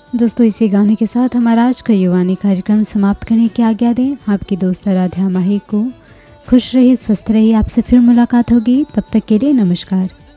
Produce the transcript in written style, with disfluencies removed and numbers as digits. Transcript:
दोस्तों, इसी गाने के साथ हमारा आज का युवानी कार्यक्रम समाप्त करने की आज्ञा दें। आपकी दोस्त आराध्या माही को खुश रहिए, स्वस्थ रहिए। आपसे फिर मुलाकात होगी, तब तक के लिए नमस्कार।